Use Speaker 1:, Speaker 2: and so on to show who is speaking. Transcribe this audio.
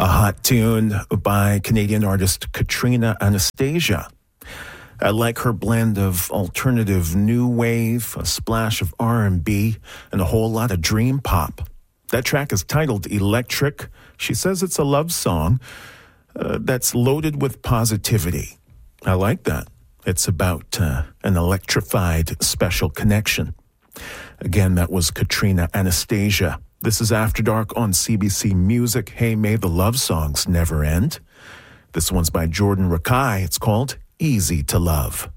Speaker 1: A hot tune by Canadian artist Katrina Anastasia. I like her blend of alternative new wave, a splash of R&B, and a whole lot of dream pop. That track is titled Electric. She says it's a love song that's loaded with positivity. I like that. It's about an electrified special connection. Again, that was Katrina Anastasia. This is After Dark on CBC Music. Hey, may the love songs never end. This one's by Jordan Rakai. It's called Easy to Love.